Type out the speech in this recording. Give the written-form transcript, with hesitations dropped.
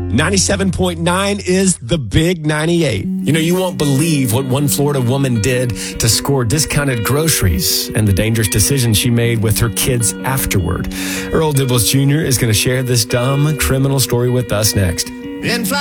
97.9 is the Big 98. You know, you won't believe what one Florida woman did to score discounted groceries and the dangerous decision she made with her kids afterward. Earl Dibbles Jr. is going to share this dumb criminal story with us next.